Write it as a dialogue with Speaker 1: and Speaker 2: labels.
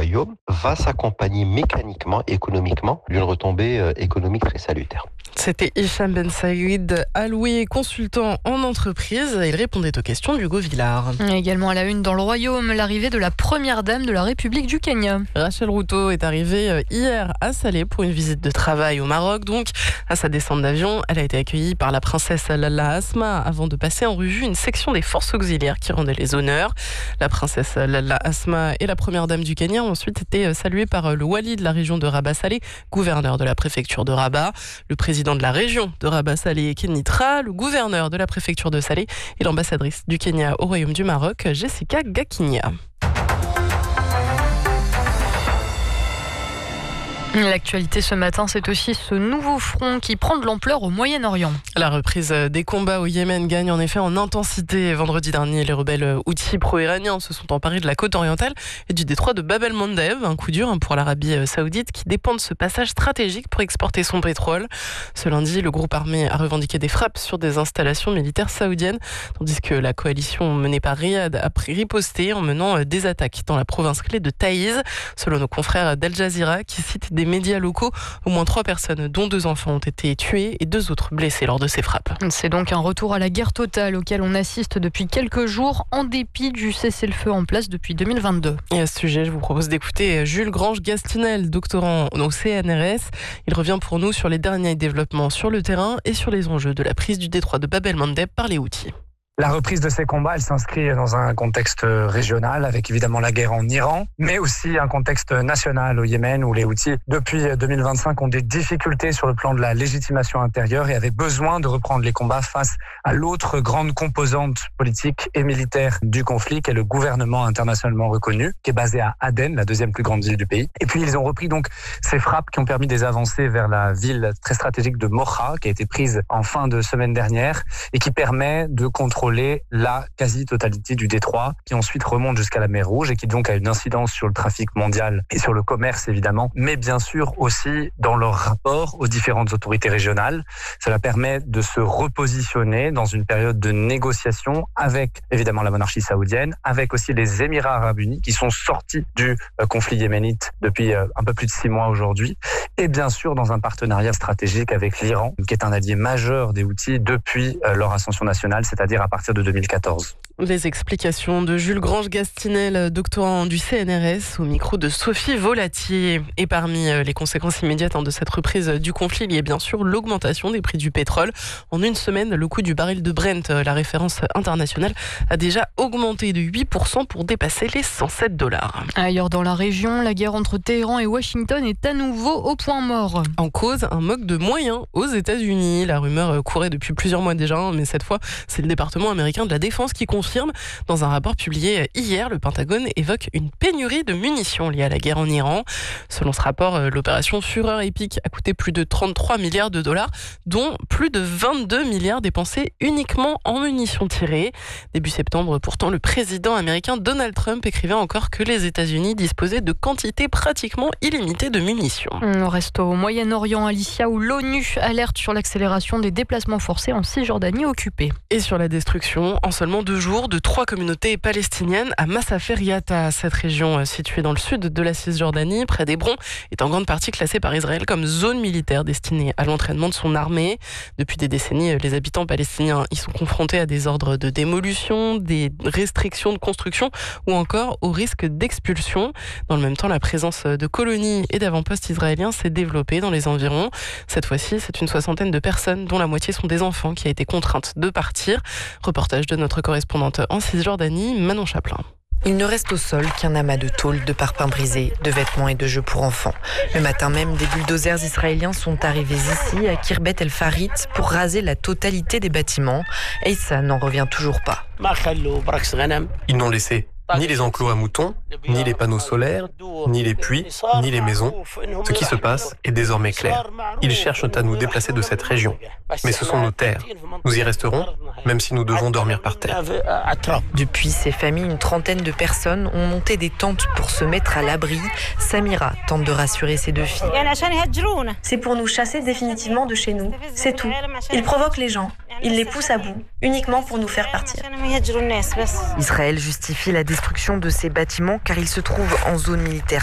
Speaker 1: royaume va s'accompagner mécaniquement, économiquement, d'une retombée économique très salutaire.
Speaker 2: C'était Hicham Ben Saïd Aloui, consultant en entreprise. Il répondait aux questions d'Hugo Villard.
Speaker 3: Également à la une dans le royaume, l'arrivée de la première dame de la République du Kenya.
Speaker 2: Rachel Ruto est arrivée hier à Salé pour une visite de travail au Maroc. Donc, à sa descente d'avion, elle a été accueillie par la princesse Lalla Asma avant de passer en revue une section des forces auxiliaires qui rendaient les honneurs. La princesse Lalla Asma et la première dame du Kenya ont ensuite été saluées par le wali de la région de Rabat-Salé, gouverneur de la préfecture de Rabat, le président de la région de Rabat-Salé, Kenitra, le gouverneur de la préfecture de Salé et l'ambassadrice du Kenya au Royaume du Maroc, Jessica Gakinia.
Speaker 3: L'actualité ce matin, c'est aussi ce nouveau front qui prend de l'ampleur au Moyen-Orient.
Speaker 2: La reprise des combats au Yémen gagne en effet en intensité. Vendredi dernier, les rebelles houthis pro-iraniens se sont emparés de la côte orientale et du détroit de Bab el-Mandeb. Un coup dur pour l'Arabie saoudite qui dépend de ce passage stratégique pour exporter son pétrole. Ce lundi, le groupe armé a revendiqué des frappes sur des installations militaires saoudiennes, tandis que la coalition menée par Riyad a riposté en menant des attaques dans la province clé de Taïz. Selon nos confrères d'Al Jazeera qui citent des médias locaux, au moins 3 personnes, dont 2 enfants, ont été tuées et 2 autres blessés lors de ces frappes.
Speaker 3: C'est donc un retour à la guerre totale auquel on assiste depuis quelques jours, en dépit du cessez-le-feu en place depuis 2022.
Speaker 2: Et à ce sujet, je vous propose d'écouter Jules Grange-Gastinel, doctorant au CNRS. Il revient pour nous sur les derniers développements sur le terrain et sur les enjeux de la prise du détroit de Bab el-Mandeb par les Houthis.
Speaker 4: La reprise de ces combats, elle s'inscrit dans un contexte régional avec évidemment la guerre en Iran, mais aussi un contexte national au Yémen où les Houthis, depuis 2025, ont des difficultés sur le plan de la légitimation intérieure et avaient besoin de reprendre les combats face à l'autre grande composante politique et militaire du conflit, qui est le gouvernement internationalement reconnu, qui est basé à Aden, la 2e plus grande ville du pays. Et puis ils ont repris donc ces frappes qui ont permis des avancées vers la ville très stratégique de Mocha, qui a été prise en fin de semaine dernière et qui permet de contrôler la quasi-totalité du détroit qui ensuite remonte jusqu'à la mer Rouge et qui donc a une incidence sur le trafic mondial et sur le commerce évidemment, mais bien sûr aussi dans leur rapport aux différentes autorités régionales. Cela permet de se repositionner dans une période de négociation avec évidemment la monarchie saoudienne, avec aussi les Émirats arabes unis qui sont sortis du conflit yéménite depuis un peu plus de 6 mois aujourd'hui, et bien sûr dans un partenariat stratégique avec l'Iran qui est un allié majeur des Houthis depuis leur ascension nationale, c'est-à-dire à partir de 2014.
Speaker 2: Les explications de Jules Grange-Gastinel, doctorant du CNRS, au micro de Sophie Volatier. Et parmi les conséquences immédiates de cette reprise du conflit, il y a bien sûr l'augmentation des prix du pétrole. En une semaine, le coût du baril de Brent, la référence internationale, a déjà augmenté de 8% pour dépasser les $107.
Speaker 3: Ailleurs dans la région, la guerre entre Téhéran et Washington est à nouveau au point mort.
Speaker 2: En cause, un manque de moyens aux États-Unis. La rumeur courait depuis plusieurs mois déjà, mais cette fois, c'est le département américain de la Défense qui confirme. Dans un rapport publié hier, le Pentagone évoque une pénurie de munitions liée à la guerre en Iran. Selon ce rapport, l'opération Fureur épique a coûté plus de $33 milliards, dont plus de 22 milliards dépensés uniquement en munitions tirées. Début septembre, pourtant, le président américain Donald Trump écrivait encore que les États-Unis disposaient de quantités pratiquement illimitées de munitions.
Speaker 3: On reste au Moyen-Orient, Alicia, où l'ONU alerte sur l'accélération des déplacements forcés en Cisjordanie occupée.
Speaker 2: Et sur la destruction, en seulement 2 jours, de 3 communautés palestiniennes à Massafer Yatta. Cette région située dans le sud de la Cisjordanie, près d'Hébron, est en grande partie classée par Israël comme zone militaire destinée à l'entraînement de son armée. Depuis des décennies, les habitants palestiniens y sont confrontés à des ordres de démolition, des restrictions de construction ou encore au risque d'expulsion. Dans le même temps, la présence de colonies et d'avant-postes israéliens s'est développée dans les environs. Cette fois-ci, c'est une 60aine de personnes, dont la moitié sont des enfants, qui a été contrainte de partir. Reportage de notre correspondante en Cisjordanie, Manon Chaplin.
Speaker 5: Il ne reste au sol qu'un amas de tôles, de parpaings brisés, de vêtements et de jeux pour enfants. Le matin même, des bulldozers israéliens sont arrivés ici, à Kirbet El Farit, pour raser la totalité des bâtiments. Et ça n'en revient toujours pas.
Speaker 6: Ils n'ont laissé ni les enclos à moutons, ni les panneaux solaires, ni les puits, ni les maisons. Ce qui se passe est désormais clair. Ils cherchent à nous déplacer de cette région. Mais ce sont nos terres. Nous y resterons, même si nous devons dormir par terre.
Speaker 5: Depuis ces familles, une trentaine de personnes ont monté des tentes pour se mettre à l'abri. Samira tente de rassurer ses 2 filles.
Speaker 7: C'est pour nous chasser définitivement de chez nous. C'est tout. Ils provoquent les gens. Ils les poussent à bout, uniquement pour nous faire partir.
Speaker 5: Israël justifie la destruction de ces bâtiments car ils se trouvent en zone militaire